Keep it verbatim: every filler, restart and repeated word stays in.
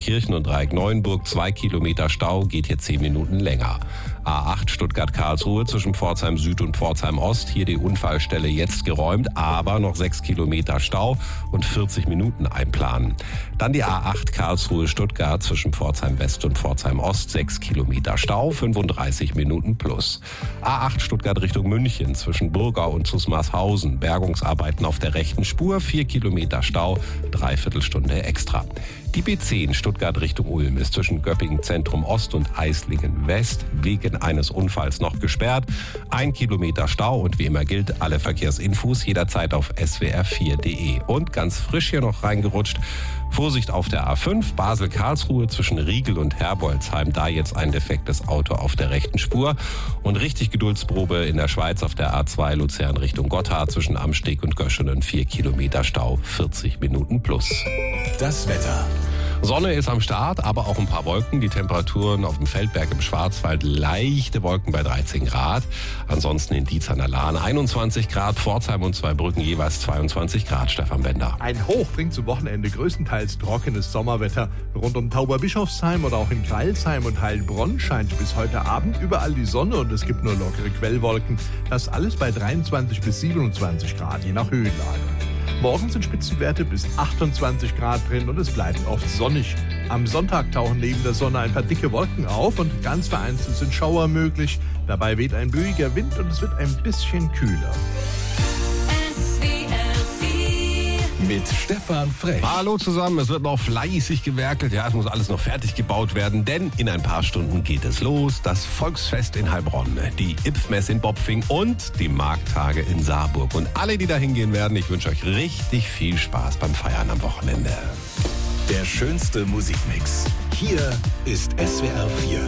Gelsenkirchen und Dreieck Neuenburg zwei Kilometer Stau, geht hier zehn Minuten länger. A acht Stuttgart-Karlsruhe zwischen Pforzheim Süd und Pforzheim Ost. Hier die Unfallstelle jetzt geräumt, aber noch sechs Kilometer Stau und vierzig Minuten einplanen. Dann die A acht Karlsruhe-Stuttgart zwischen Pforzheim West und Pforzheim Ost. sechs Kilometer Stau, fünfunddreißig Minuten plus. A acht Stuttgart Richtung München zwischen Burgau und Zusmarshausen. Bergungsarbeiten auf der rechten Spur. vier Kilometer Stau, dreiviertel Stunde extra. Die B zehn Stuttgart Richtung Ulm ist zwischen Göppingen Zentrum Ost und Eislingen West wegen eines Unfalls noch gesperrt. Ein Kilometer Stau und wie immer gilt, alle Verkehrsinfos jederzeit auf s w r vier punkt d e. Und ganz frisch hier noch reingerutscht, Vorsicht auf der A fünf, Basel-Karlsruhe zwischen Riegel und Herbolzheim. Da jetzt ein defektes Auto auf der rechten Spur. Und richtig Geduldsprobe in der Schweiz auf der A zwei Luzern Richtung Gotthard zwischen Amsteg und Göschenen. vier Kilometer Stau, vierzig Minuten plus. Das Wetter. Sonne ist am Start, aber auch ein paar Wolken. Die Temperaturen auf dem Feldberg im Schwarzwald, leichte Wolken bei dreizehn Grad. Ansonsten in Dietz an der Lahn einundzwanzig Grad, Pforzheim und Zweibrücken jeweils zweiundzwanzig Grad. Stefan Bender. Ein Hoch bringt zum Wochenende größtenteils trockenes Sommerwetter. Rund um Tauberbischofsheim oder auch in Crailsheim und Heilbronn scheint bis heute Abend überall die Sonne und es gibt nur lockere Quellwolken. Das alles bei dreiundzwanzig bis siebenundzwanzig Grad, je nach Höhenlage. Morgen sind Spitzenwerte bis achtundzwanzig Grad drin und es bleibt oft sonnig. Am Sonntag tauchen neben der Sonne ein paar dicke Wolken auf und ganz vereinzelt sind Schauer möglich. Dabei weht ein böiger Wind und es wird ein bisschen kühler. Mit Stefan Frech. Hallo zusammen, es wird noch fleißig gewerkelt. Ja, es muss alles noch fertig gebaut werden, denn in ein paar Stunden geht es los. Das Volksfest in Heilbronn, die I P F-Messe in Bopfing und die Markttage in Saarburg. Und alle, die da hingehen werden, ich wünsche euch richtig viel Spaß beim Feiern am Wochenende. Der schönste Musikmix. Hier ist S W R vier.